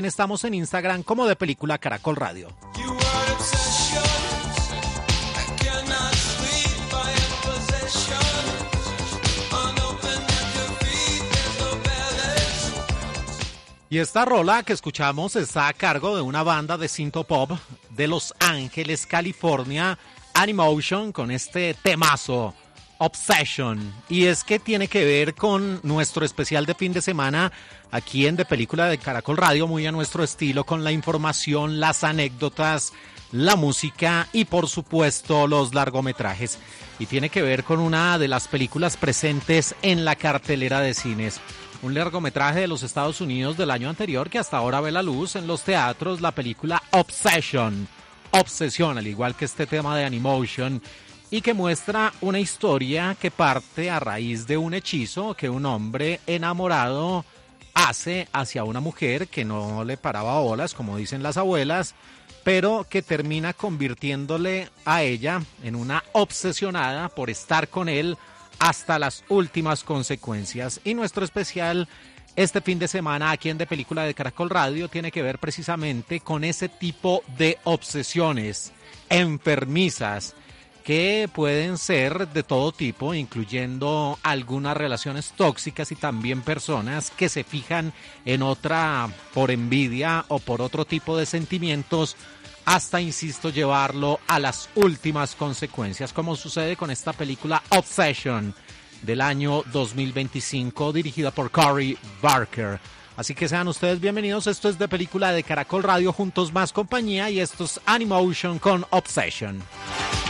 Estamos en Instagram como de Película Caracol Radio. Y esta rola que escuchamos está a cargo de una banda de synthpop de Los Ángeles, California, Animotion, con este temazo, Obsession. Y es que tiene que ver con nuestro especial de fin de semana aquí en De Película de Caracol Radio, muy a nuestro estilo, con la información, las anécdotas, la música y por supuesto los largometrajes. Y tiene que ver con una de las películas presentes en la cartelera de cines. Un largometraje de los Estados Unidos del año anterior que hasta ahora ve la luz en los teatros, la película Obsession. Obsesión, al igual que este tema de Animotion, y que muestra una historia que parte a raíz de un hechizo que un hombre enamorado hace hacia una mujer que no le paraba bolas, como dicen las abuelas, pero que termina convirtiéndole a ella en una obsesionada por estar con él hasta las últimas consecuencias. Y nuestro especial este fin de semana aquí en De Película de Caracol Radio tiene que ver precisamente con ese tipo de obsesiones enfermizas que pueden ser de todo tipo, incluyendo algunas relaciones tóxicas y también personas que se fijan en otra por envidia o por otro tipo de sentimientos, hasta, insisto, llevarlo a las últimas consecuencias, como sucede con esta película Obsession del año 2025, dirigida por Cory Barker. Así que sean ustedes bienvenidos, esto es De Película de Caracol Radio, juntos más compañía, y esto es Animotion con Obsession.